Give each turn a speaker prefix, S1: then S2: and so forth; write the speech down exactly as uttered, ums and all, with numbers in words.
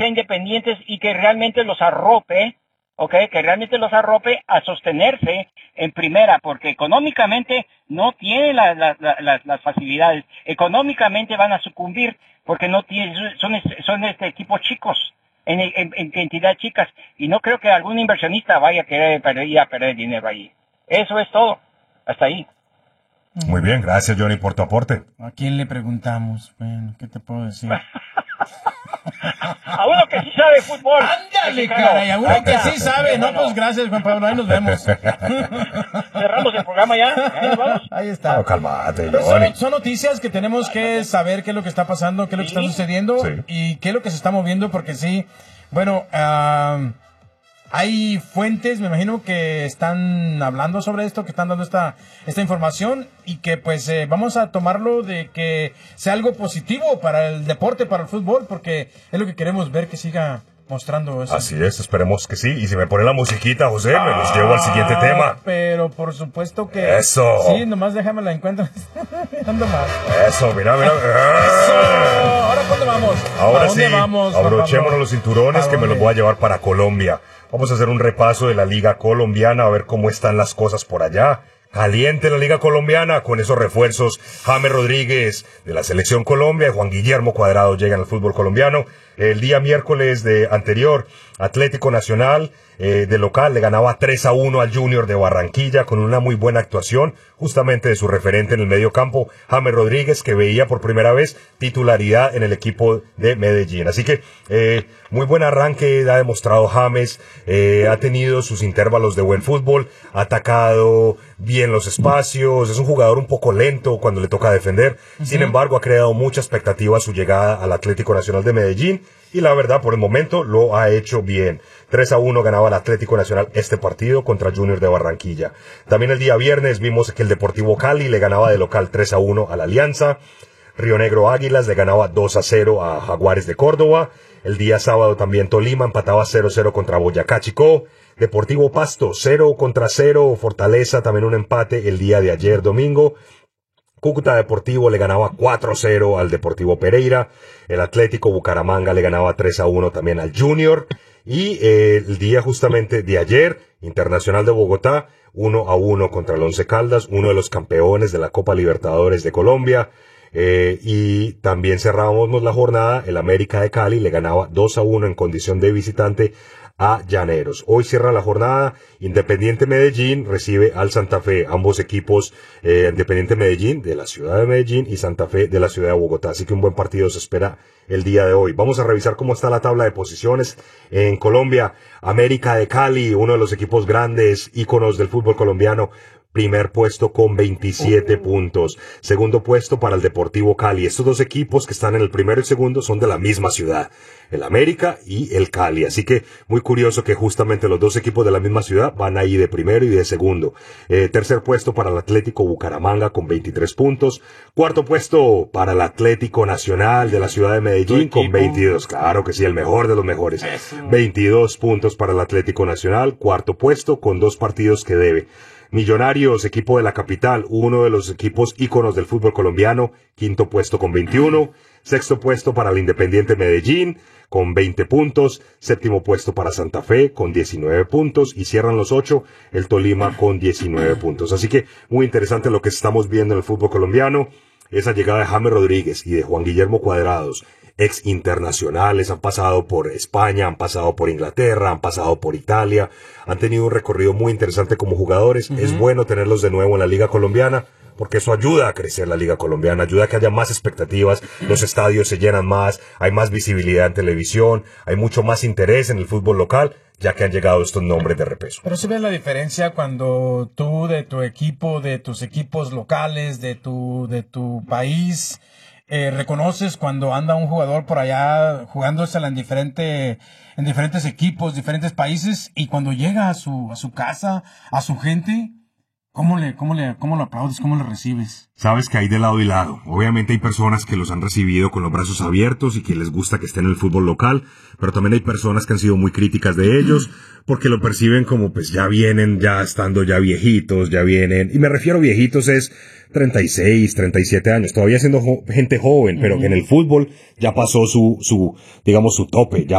S1: sean independientes y que realmente los arrope, okay, que realmente los arrope a sostenerse en primera, porque económicamente no tienen la, la, la, la, las facilidades, económicamente van a sucumbir porque no tienen, son, son este equipos chicos, en, en, en cantidad chicas, y no creo que algún inversionista vaya a querer perder, a perder dinero allí. Eso es todo, hasta ahí.
S2: Muy bien, gracias Johnny por tu aporte.
S3: ¿A quién le preguntamos? Bueno, ¿qué te puedo decir?
S1: A uno que sí sabe fútbol.
S3: Ándale, caray, a uno que sí sabe. No, pues gracias, Juan Pablo, ahí nos vemos.
S1: Cerramos el programa ya. Ahí nos vamos.
S3: Ahí está.
S2: No, cálmate,
S3: Pues
S2: Johnny.
S3: son, son noticias que tenemos que saber qué es lo que está pasando, qué es lo que
S1: ¿Sí?
S3: está sucediendo
S2: Sí.
S3: y qué es lo que se está moviendo, porque sí, bueno, uh, hay fuentes, me imagino, que están hablando sobre esto, que están dando esta esta información y que pues eh, vamos a tomarlo de que sea algo positivo para el deporte, para el fútbol, porque es lo que queremos ver, que siga mostrando eso.
S2: Así es, esperemos que sí. Y si me pone la musiquita, José, me los llevo al siguiente tema.
S3: Pero por supuesto que...
S2: Eso.
S3: Sí, nomás déjame la encuentro. Ando mal.
S2: Eso, mira, mira.
S3: Eso. ¿Ahora cuándo vamos?
S2: Ahora
S3: ¿A dónde
S2: sí,
S3: vamos, Juan
S2: abrochémonos
S3: Pablo?
S2: los cinturones
S3: ¿A
S2: que me los
S3: dónde?
S2: voy a llevar para Colombia. Vamos a hacer un repaso de la Liga Colombiana, a ver cómo están las cosas por allá. Caliente la Liga Colombiana con esos refuerzos. James Rodríguez de la Selección Colombia y Juan Guillermo Cuadrado llegan al fútbol colombiano. El día miércoles de anterior, Atlético Nacional eh, de local le ganaba tres a uno al Junior de Barranquilla con una muy buena actuación justamente de su referente en el medio campo, James Rodríguez, que veía por primera vez titularidad en el equipo de Medellín. Así que eh, muy buen arranque ha demostrado James, eh, ha tenido sus intervalos de buen fútbol, ha atacado bien los espacios, es un jugador un poco lento cuando le toca defender. Uh-huh. Sin embargo, ha creado mucha expectativa su llegada al Atlético Nacional de Medellín y la verdad, por el momento, lo ha hecho bien. tres a uno ganaba el Atlético Nacional este partido contra Junior de Barranquilla. También el día viernes vimos que el Deportivo Cali le ganaba de local tres a uno a la Alianza. Río Negro Águilas le ganaba dos a cero a Jaguares de Córdoba. El día sábado también Tolima empataba cero a cero contra Boyacá Chicó. Deportivo Pasto cero contra cero. Fortaleza también un empate el día de ayer domingo. Cúcuta Deportivo le ganaba cuatro a cero al Deportivo Pereira. El Atlético Bucaramanga le ganaba tres a uno también al Junior. Y eh, el día justamente de ayer, Internacional de Bogotá, uno a uno contra el Once Caldas, uno de los campeones de la Copa Libertadores de Colombia. Eh, y también cerrábamos la jornada, el América de Cali le ganaba dos a uno en condición de visitante a Llaneros. Hoy cierra la jornada, Independiente Medellín recibe al Santa Fe, ambos equipos, eh, Independiente Medellín de la ciudad de Medellín y Santa Fe de la ciudad de Bogotá, así que un buen partido se espera el día de hoy. Vamos a revisar cómo está la tabla de posiciones en Colombia. América de Cali, uno de los equipos grandes, íconos del fútbol colombiano, primer puesto con veintisiete puntos. Segundo puesto para el Deportivo Cali. Estos dos equipos que están en el primero y segundo son de la misma ciudad, el América y el Cali. Así que muy curioso que justamente los dos equipos de la misma ciudad van ahí de primero y de segundo. Eh, tercer puesto para el Atlético Bucaramanga con veintitrés puntos. Cuarto puesto para el Atlético Nacional de la ciudad de Medellín con veintidós. Claro que sí, el mejor de los mejores. veintidós puntos para el Atlético Nacional. Cuarto puesto con dos partidos que debe. Millonarios, equipo de la capital, uno de los equipos íconos del fútbol colombiano, quinto puesto con veintiuno, sexto puesto para el Independiente Medellín con veinte puntos, séptimo puesto para Santa Fe con diecinueve puntos y cierran los ocho el Tolima con diecinueve puntos. Así que muy interesante lo que estamos viendo en el fútbol colombiano, esa llegada de James Rodríguez y de Juan Guillermo Cuadrados, ex internacionales, han pasado por España, han pasado por Inglaterra, han pasado por Italia, han tenido un recorrido muy interesante como jugadores. Uh-huh. Es bueno tenerlos de nuevo en la Liga Colombiana porque eso ayuda a crecer la Liga Colombiana, ayuda a que haya más expectativas, los estadios se llenan más, hay más visibilidad en televisión, hay mucho más interés en el fútbol local, ya que han llegado estos nombres de repeso.
S3: Pero si ves la diferencia cuando tú de tu equipo, de tus equipos locales, de tu, de tu país, Eh, reconoces cuando anda un jugador por allá jugándosela en diferente, en diferentes equipos, diferentes países, y cuando llega a su, a su casa, a su gente, ¿cómo le, cómo le, cómo lo aplaudes, cómo lo recibes?
S2: Sabes que hay de lado y lado. Obviamente hay personas que los han recibido con los brazos abiertos y que les gusta que estén en el fútbol local, pero también hay personas que han sido muy críticas de ellos porque lo perciben como pues ya vienen, ya estando ya viejitos, ya vienen, y me refiero a viejitos es treinta y seis, treinta y siete años, todavía siendo jo- gente joven, pero uh-huh. En el fútbol ya pasó su, su, digamos, su tope, ya